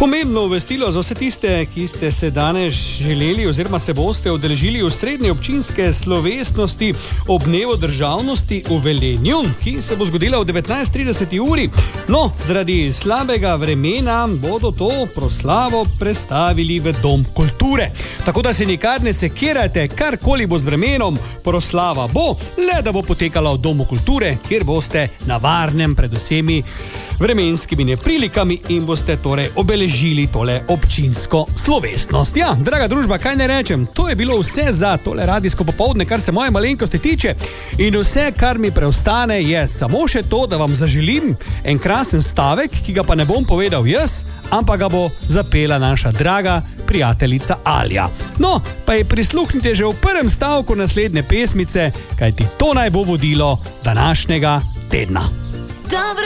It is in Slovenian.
Pomembno obvestilo za vse tiste, ki ste se danes želeli oziroma se boste udeležili v srednje občinske slovesnosti ob dnevu državnosti v Velenju, ki se bo zgodila v 19:30 uri. No, zaradi slabega vremena bodo to proslavo prestavili v Dom kulture. Tako da se nikar ne sekirajte, karkoli bo z vremenom, proslava bo, le da bo potekala v Domu kulture, kjer boste na varnem pred vsemi vremenskimi neprilikami in boste torej obeležili tole občinsko slovesnost. Ja, draga družba, kaj ne rečem, to je bilo vse za tole radijsko popoldne, kar se moje malenkosti tiče, in vse, kar mi preostane, je samo še to, da vam zaželim en krasen stavek, ki ga pa ne bom povedal jaz, ampak ga bo zapela naša draga prijateljica Alja. No, pa ji prisluhnite že v prvem stavku naslednje pesmice, kajti to naj bo vodilo današnjega tedna.